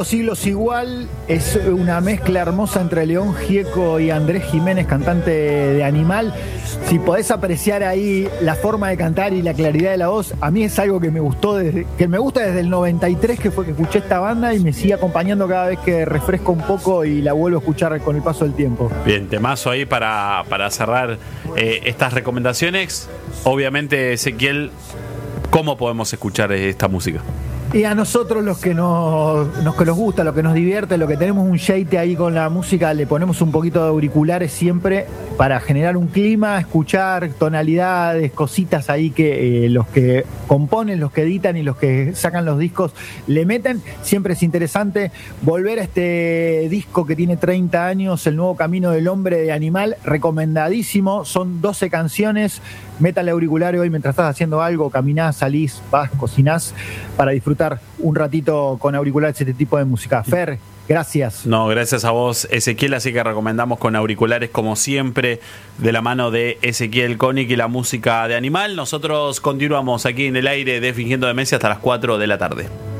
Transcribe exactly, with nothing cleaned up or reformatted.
Cinco siglos igual es una mezcla hermosa entre León Gieco y Andrés Jiménez, cantante de Animal. Si podés apreciar ahí la forma de cantar y la claridad de la voz, a mí es algo que me gustó desde, que me gusta desde el noventa y tres, que fue que escuché esta banda, y me sigue acompañando cada vez que refresco un poco y la vuelvo a escuchar con el paso del tiempo. Bien, temazo ahí para, para cerrar eh, estas recomendaciones. Obviamente, Ezequiel, ¿cómo podemos escuchar esta música? Y a nosotros los que nos, nos, que nos gusta, lo que nos divierte, lo que tenemos un yeite ahí con la música, le ponemos un poquito de auriculares siempre para generar un clima, escuchar tonalidades, cositas ahí que eh, los que componen, los que editan y los que sacan los discos le meten. Siempre es interesante volver a este disco que tiene treinta años, El nuevo camino del hombre de Animal, recomendadísimo. Son doce canciones. Métale auriculares hoy mientras estás haciendo algo, caminás, salís, vas, cocinás, para disfrutar un ratito con auriculares este tipo de música. Fer, gracias. No, gracias a vos, Ezequiel, así que recomendamos con auriculares como siempre, de la mano de Ezequiel Koenig y la música de Animal. Nosotros continuamos aquí en el aire de Fingiendo Demencia hasta las cuatro de la tarde.